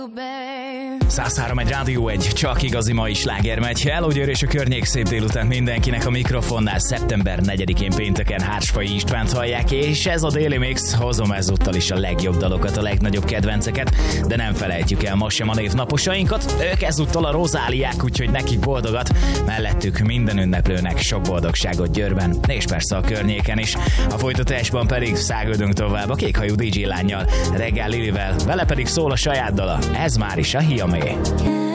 103 egy Rádió 1, csak igazi mai sláger megy. Hello Győr és a környék, szép délután mindenkinek a mikrofonnál. Szeptember 4-én pénteken Hársfai Istvánt hallják, és ez a Daily Mix. Hozom ezúttal is a legjobb dalokat, a legnagyobb kedvenceket, de nem felejtjük el ma sem a névnaposainkat. Ők ezúttal a rozáliák, úgyhogy nekik boldogat. Mellettük minden ünneplőnek sok boldogságot Győrben, és persze a környéken is. A folytatásban pedig szágődünk tovább a kékhajú DJ lánnyal, Reggel Lilivel, vele pedig szól a saját dala. Ez már is a Hiamé.